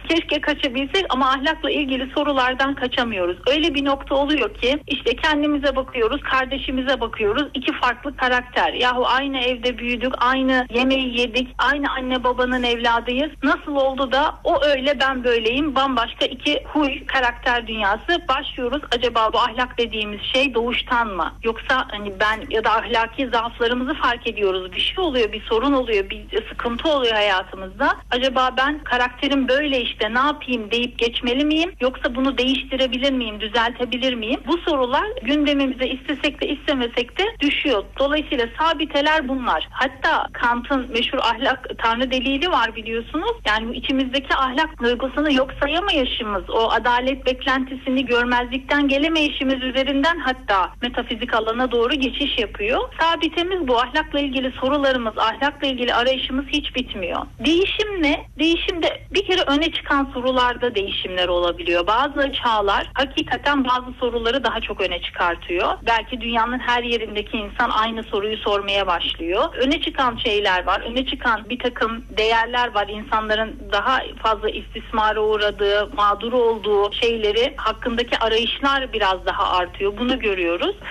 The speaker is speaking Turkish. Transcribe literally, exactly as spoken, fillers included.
Keşke kaçabilsek ama ahlakla ilgili sorulardan kaçamıyoruz. Öyle bir nokta oluyor ki işte kendimize bakıyoruz, kardeşimize bakıyoruz. İki farklı karakter. Yahu aynı evde büyüdük, aynı yemeği yedik, aynı anne babanın evladıyız. Nasıl oldu da o öyle ben böyleyim, bambaşka iki huy, karakter dünyası. Başlıyoruz, acaba bu ahlak dediğimiz şey doğuştan mı? Yoksa hani ben ya da ahlaki zaaflarımızı fark ediyoruz. Bir şey oluyor, bir sorun oluyor, bir sıkıntı oluyor hayatımızda. Acaba ben karakterim böyle işte ne yapayım deyip geçmeli miyim? Yoksa bunu değiştirebilir miyim, düzeltebilir miyim? Bu sorular gündemimize istesek de istemesek de düşüyor. Dolayısıyla sabiteler bunlar. Hatta Kant'ın meşhur ahlak tanrı delili var biliyorsunuz. Yani bu içimizdeki ahlak duygusunu yok sayamayışımız, o adalet beklentisini görmezlikten gelemeyişimiz üzerinden hatta metafizik alana doğru geçiş yapıyor. Sabitemiz bu. Ahlakla ilgili sorularımız, ahlakla ilgili arayışımız hiç bitmiyor. Değişim ne? Değişimde bir kere öne çıkan sorularda değişimler olabiliyor. Bazı çağlar hakikaten bazı soruları daha çok öne çıkartıyor. Belki dünyanın her yerindeki insan aynı soruyu sormaya başlıyor. Öne çıkan şeyler var. Öne çıkan bir takım değerler var. İnsanların daha fazla istismara uğradığı, mağdur olduğu şeyleri hakkındaki arayışlar biraz daha artıyor. Bunu görüyoruz.